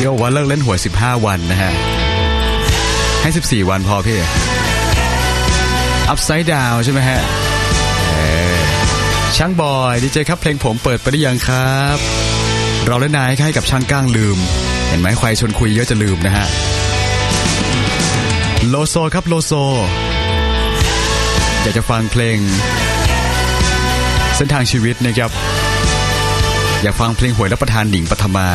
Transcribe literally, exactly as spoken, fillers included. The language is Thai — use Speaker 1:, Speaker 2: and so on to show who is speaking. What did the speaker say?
Speaker 1: พี่บอกว่าเลิกเล่นหวยสิบห้าวันนะฮะให้สิบสี่วันพอพี่ Upside Down ใช่ไหมฮะช่างบอยดีเจครับเพลงผมเปิดไปได้ยังครับเราเล่นนายให้กับช่างก้างลืมเห็นไหมใครชวนคุยเยอะจะลืมนะฮะโลโซครับโลโซอยากจะฟังเพลงเส้นทางชีวิตนะครับอยากฟังเพลงหวยรับประทานหนิงปฐมา